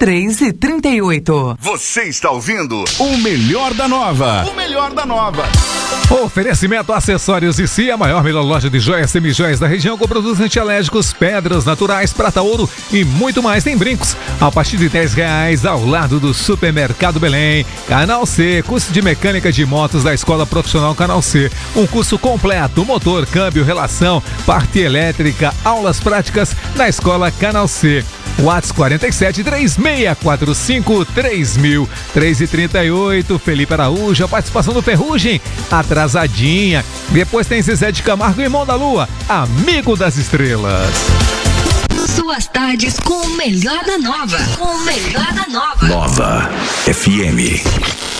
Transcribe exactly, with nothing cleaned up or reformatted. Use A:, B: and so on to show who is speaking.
A: três e trinta e oito.
B: Você está ouvindo o melhor da Nova. O melhor da Nova.
C: Oferecimento Acessórios e Si, a maior melhor loja de joias semijoias da região, com produtos antialérgicos, pedras naturais, prata, ouro e muito mais. Tem brincos a partir de dez reais ao lado do Supermercado Belém. Canal C, curso de mecânica de motos da Escola Profissional Canal C. Um curso completo, motor, câmbio, relação, parte elétrica, aulas práticas na Escola Canal C. WhatsApp quarenta e sete, três seis quatro cinco, três mil, três e trinta e oito. Felipe Araújo, a participação do Ferrugem, atrasadinha. Depois tem Zezé de Camargo, irmão da Lua, amigo das estrelas.
D: Suas tardes com o melhor da Nova. Com o melhor da Nova.
B: Nova F M.